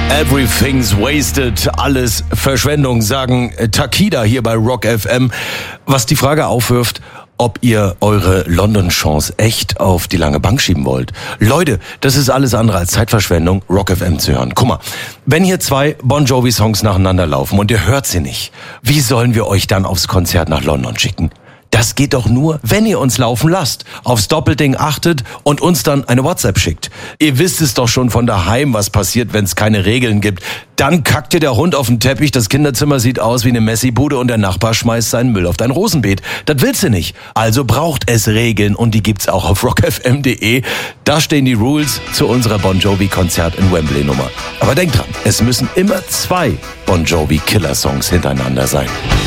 Everything's wasted, alles Verschwendung, sagen Takida hier bei Rock FM. Was die Frage aufwirft, ob ihr eure London-Chance echt auf die lange Bank schieben wollt. Leute, das ist alles andere als Zeitverschwendung, Rock FM zu hören. Guck mal, wenn hier 2 Bon Jovi-Songs nacheinander laufen und ihr hört sie nicht, wie sollen wir euch dann aufs Konzert nach London schicken? Das geht doch nur, wenn ihr uns laufen lasst, aufs Doppelding achtet und uns dann eine WhatsApp schickt. Ihr wisst es doch schon von daheim, was passiert, wenn es keine Regeln gibt. Dann kackt dir der Hund auf den Teppich, das Kinderzimmer sieht aus wie eine Messi-Bude und der Nachbar schmeißt seinen Müll auf dein Rosenbeet. Das willst du nicht. Also braucht es Regeln und die gibt's auch auf rockfm.de. Da stehen die Rules zu unserer Bon Jovi-Konzert in Wembley-Nummer. Aber denkt dran, es müssen immer 2 Bon Jovi-Killer-Songs hintereinander sein.